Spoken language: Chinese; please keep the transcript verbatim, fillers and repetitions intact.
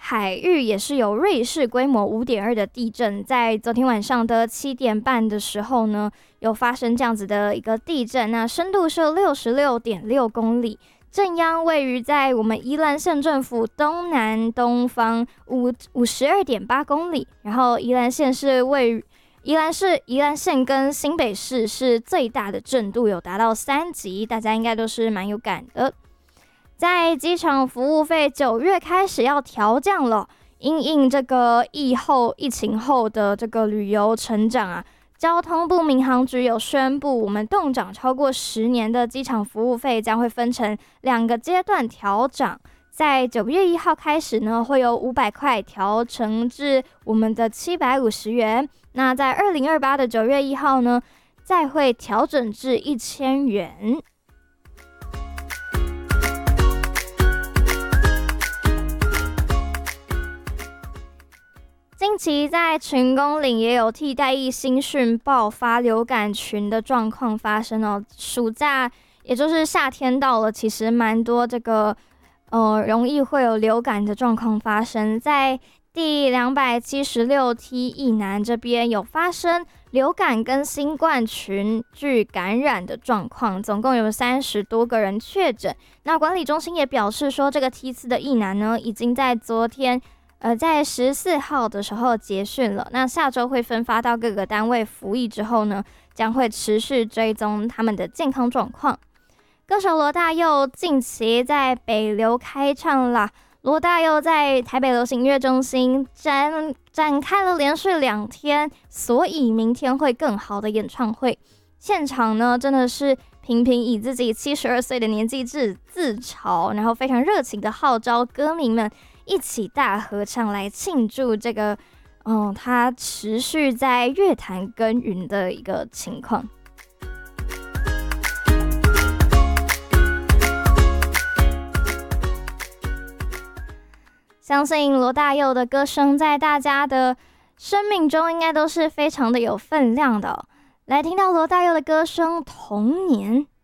海域也是有瑞士规模 五点二 的地震，在昨天晚上的七点半的时候呢，有发生这样子的一个地震，那深度是 六十六点六公里，震央位于在我们宜兰县政府东南东方五十二点八公里，然后宜兰县是位于宜兰市、宜兰县跟新北市是最大的震度，有达到三级，大家应该都是蛮有感的。在机场服务费九月开始要调降了，因应这个疫后疫情后的这个旅游成长啊，交通部民航局有宣布，我们动涨超过十年的机场服务费将会分成两个阶段调涨。在九月一号开始呢，会由五百块调成至我们的七百五十元。那在二零二八的九月一号呢，再会调整至一千元。近期在群公岭也有替代役新训爆发流感群的状况发生哦。暑假也就是夏天到了，其实蛮多这个呃容易会有流感的状况发生。在第两百七十六梯役男这边有发生流感跟新冠群聚感染的状况，总共有三十多个人确诊。那管理中心也表示说，这个梯次的役男呢，已经在昨天。呃，在十四号的时候结训了，那下周会分发到各个单位服役之后呢，将会持续追踪他们的健康状况。歌手罗大佑近期在北流开唱啦，罗大佑在台北流行音乐中心展展开了连续两天，所以明天会更好的演唱会。现场呢，真的是频频以自己七十二岁的年纪自自嘲，然后非常热情的号召歌迷们一起大合唱来庆祝这个，嗯，他持续在乐坛耕耘的一个情况。相信罗大佑的歌声在大家的生命中应该都是非常的有分量的哦。来听到罗大佑的歌声《童年》。